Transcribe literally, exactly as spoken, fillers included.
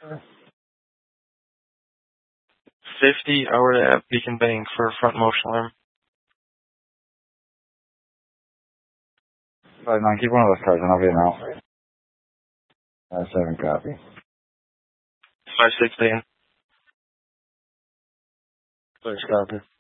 fifty hour at Beacon Bank for a front motion alarm. Right, man, keep one of those cards and I'll be now. Uh, seven copy. five sixteen. First copy.